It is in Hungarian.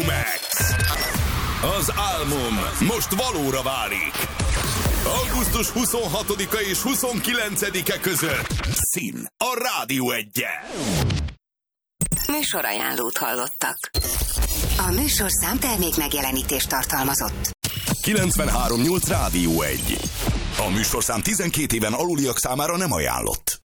Max. Az álmom most valóra válik. Augusztus 26-a és 29-e között Szín a Rádió 1-en. Műsorajánlót hallottak. A műsorszám termék megjelenítést tartalmazott. 93.8 Rádió 1. A műsorszám 12 éven aluliak számára nem ajánlott.